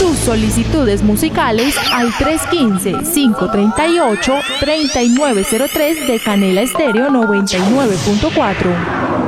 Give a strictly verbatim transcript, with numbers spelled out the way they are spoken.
tus solicitudes musicales al tres uno cinco, cinco tres ocho, tres nueve cero tres de Canela Estéreo noventa y nueve punto cuatro.